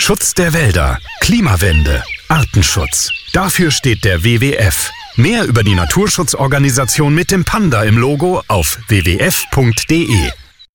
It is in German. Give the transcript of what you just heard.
Schutz der Wälder, Klimawende, Artenschutz. Dafür steht der WWF. Mehr über die Naturschutzorganisation mit dem Panda im Logo auf wwf.de.